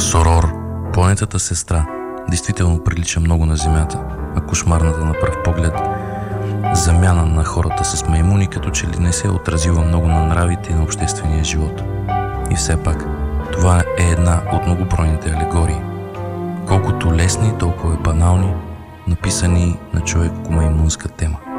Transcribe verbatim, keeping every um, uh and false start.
Сорор, планетата сестра, действително прилича много на Земята, а кошмарната на пръв поглед замяна на хората с маймуни като че ли не се е отразила много на нравите и на обществения живот. И все пак, това е една от многобройните алегории. Колкото лесни, толкова и банални, написани на човекомаймунска тема.